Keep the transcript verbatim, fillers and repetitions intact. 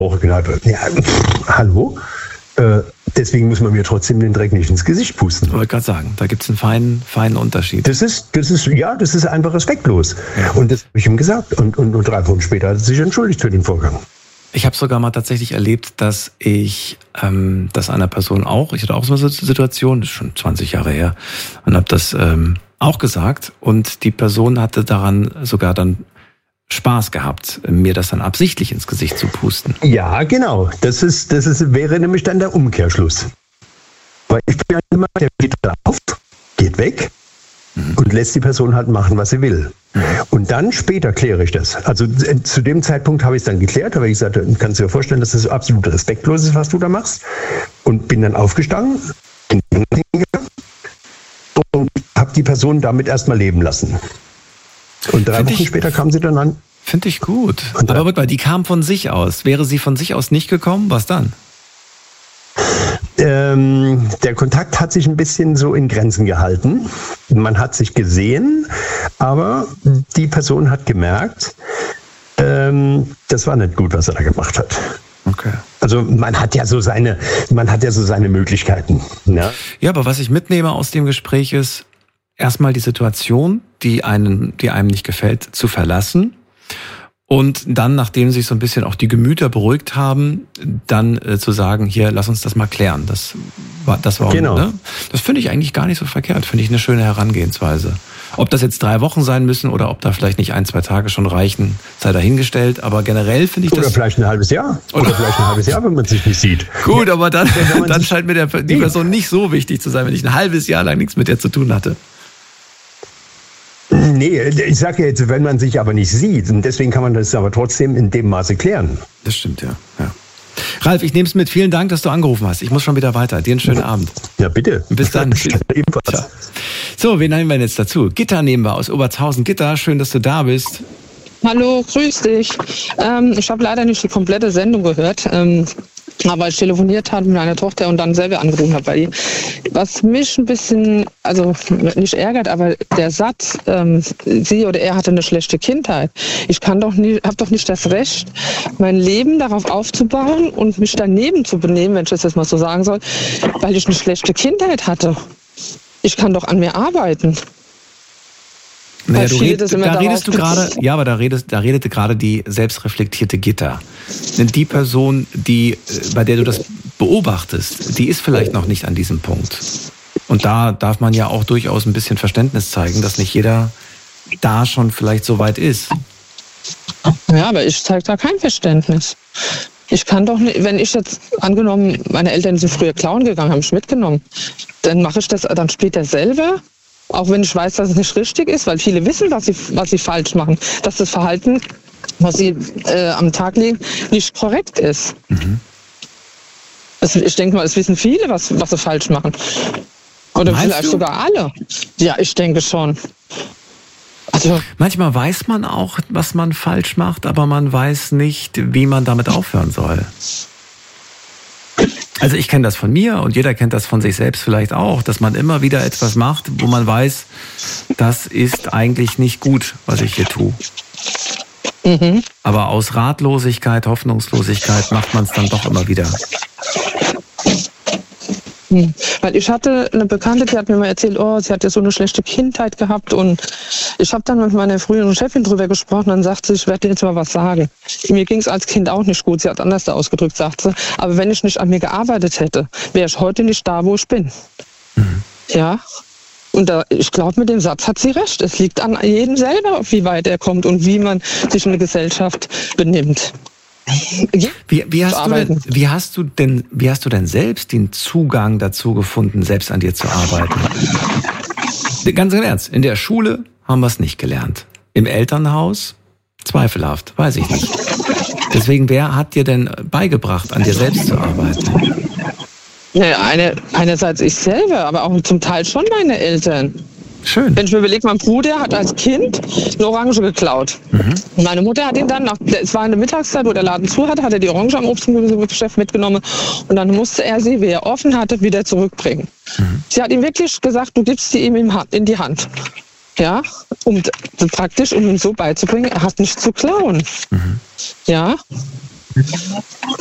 Kneipe. Ja, pff, hallo? Äh, deswegen muss man mir trotzdem den Dreck nicht ins Gesicht pusten. Ich wollte gerade sagen, da gibt es einen feinen, feinen Unterschied. Das ist, das ist, ja, das ist einfach respektlos. Ja. Und das habe ich ihm gesagt. Und, und, und drei Wochen später hat er sich entschuldigt für den Vorgang. Ich habe sogar mal tatsächlich erlebt, dass ich, ähm, dass einer Person auch, ich hatte auch so eine Situation, das ist schon zwanzig Jahre her, und habe das ähm, auch gesagt. Und die Person hatte daran sogar dann Spaß gehabt, mir das dann absichtlich ins Gesicht zu pusten. Ja, genau. Das ist, das ist, wäre nämlich dann der Umkehrschluss. Weil ich bin ja immer, der geht drauf, geht weg mhm. und lässt die Person halt machen, was sie will. Mhm. Und dann später kläre ich das. Also äh, zu dem Zeitpunkt habe ich es dann geklärt, aber ich sagte, kannst du dir vorstellen, dass das absolut respektlos ist, was du da machst. Und bin dann aufgestanden und habe die Person damit erstmal leben lassen. Und drei Find Wochen ich, später kam sie dann an. Finde ich gut. Aber warte mal, die kam von sich aus. Wäre sie von sich aus nicht gekommen, was dann? Ähm, der Kontakt hat sich ein bisschen so in Grenzen gehalten. Man hat sich gesehen, aber die Person hat gemerkt, ähm, das war nicht gut, was er da gemacht hat. Okay. Also man hat ja so seine, man hat ja so seine Möglichkeiten. Ja, ja, aber was ich mitnehme aus dem Gespräch ist, erstmal die Situation, die einen, die einem nicht gefällt, zu verlassen. Und dann, nachdem sich so ein bisschen auch die Gemüter beruhigt haben, dann äh, zu sagen, hier, lass uns das mal klären. Das war, das war, genau. Ne? Das finde ich eigentlich gar nicht so verkehrt. Finde ich eine schöne Herangehensweise. Ob das jetzt drei Wochen sein müssen oder ob da vielleicht nicht ein, zwei Tage schon reichen, sei dahingestellt. Aber generell finde ich oder das... Oder vielleicht ein halbes Jahr. Oder, oder vielleicht ein halbes Jahr, wenn man sich nicht sieht. Gut, aber dann, dann scheint mir der, die Person nicht so wichtig zu sein, wenn ich ein halbes Jahr lang nichts mit der zu tun hatte. Nee, ich sage ja jetzt, wenn man sich aber nicht sieht. Und deswegen kann man das aber trotzdem in dem Maße klären. Das stimmt, ja. ja. Ralf, ich nehme es mit. Vielen Dank, dass du angerufen hast. Ich muss schon wieder weiter. Dir einen schönen Abend. Ja, bitte. Bis dann. Ebenfalls. So, wen nehmen wir jetzt dazu? Gitta nehmen wir aus Obertshausen. Gitta, schön, dass du da bist. Hallo, grüß dich. Ähm, ich habe leider nicht die komplette Sendung gehört. Ähm, aber ich telefoniert habe mit meiner Tochter und dann selber angerufen habe bei ihr. Was mich ein bisschen, also nicht ärgert, aber der Satz, ähm, sie oder er hatte eine schlechte Kindheit. Ich kann doch nicht, habe doch nicht das Recht, mein Leben darauf aufzubauen und mich daneben zu benehmen, wenn ich das jetzt mal so sagen soll, weil ich eine schlechte Kindheit hatte. Ich kann doch an mir arbeiten. Naja, du red, da redest du gerade, ja, aber da redest, da redete gerade die selbstreflektierte Gitta. Denn die Person, die, bei der du das beobachtest, die ist vielleicht noch nicht an diesem Punkt. Und da darf man ja auch durchaus ein bisschen Verständnis zeigen, dass nicht jeder da schon vielleicht so weit ist. Ja, aber ich zeige da kein Verständnis. Ich kann doch nicht, wenn ich jetzt, angenommen, meine Eltern sind früher klauen gegangen, haben mich mitgenommen, dann mache ich das dann später selber. Auch wenn ich weiß, dass es nicht richtig ist, weil viele wissen, was sie, was sie falsch machen. Dass das Verhalten, was sie äh, am Tag legen, nicht korrekt ist. Mhm. Also ich denke mal, es wissen viele, was, was sie falsch machen. Oder Meinst vielleicht du? sogar alle. Ja, ich denke schon. Also, manchmal weiß man auch, was man falsch macht, aber man weiß nicht, wie man damit aufhören soll. Also ich kenne das von mir und jeder kennt das von sich selbst vielleicht auch, dass man immer wieder etwas macht, wo man weiß, das ist eigentlich nicht gut, was ich hier tue. Mhm. Aber aus Ratlosigkeit, Hoffnungslosigkeit macht man es dann doch immer wieder. Hm. Weil ich hatte eine Bekannte, die hat mir mal erzählt, oh, sie hat ja so eine schlechte Kindheit gehabt und ich habe dann mit meiner früheren Chefin drüber gesprochen, dann sagt sie, ich werde dir jetzt mal was sagen. Mir ging es als Kind auch nicht gut, sie hat anders da ausgedrückt, sagt sie, aber wenn ich nicht an mir gearbeitet hätte, wäre ich heute nicht da, wo ich bin. Mhm. Ja, und da, ich glaube, mit dem Satz hat sie recht. Es liegt an jedem selber, wie weit er kommt und wie man sich in der Gesellschaft benimmt. Wie, wie, hast du denn, wie, hast du denn, wie hast du denn selbst den Zugang dazu gefunden, selbst an dir zu arbeiten? Ganz im Ernst, in der Schule haben wir es nicht gelernt. Im Elternhaus? Zweifelhaft, weiß ich nicht. Deswegen, wer hat dir denn beigebracht, an dir selbst zu arbeiten? Ja, eine, einerseits ich selber, aber auch zum Teil schon meine Eltern. Schön. Wenn ich mir überlege, mein Bruder hat als Kind eine Orange geklaut. Mhm. Meine Mutter hat ihn dann, nach, es war in der Mittagszeit, wo der Laden zu hatte, hat er die Orange am Obst- und Gemüsegeschäft mitgenommen und dann musste er sie, wie er offen hatte, wieder zurückbringen. Mhm. Sie hat ihm wirklich gesagt, du gibst sie ihm in die Hand. Ja, um praktisch, um ihm so beizubringen, er hat nicht zu klauen. Mhm. Ja.